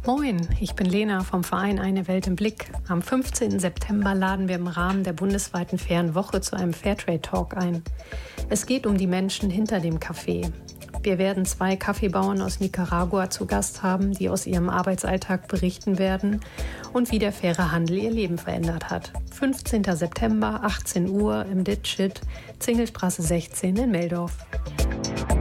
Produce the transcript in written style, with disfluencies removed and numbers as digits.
Moin, ich bin Lena vom Verein Eine Welt im Blick. Am 15. September laden wir im Rahmen der bundesweiten Fairen Woche zu einem Fairtrade-Talk ein. Es geht um die Menschen hinter dem Kaffee. Wir werden 2 Kaffeebauern aus Nicaragua zu Gast haben, die aus ihrem Arbeitsalltag berichten werden und wie der faire Handel ihr Leben verändert hat. 15. September, 18 Uhr im Ditschit, Zingelstraße 16 in Meldorf.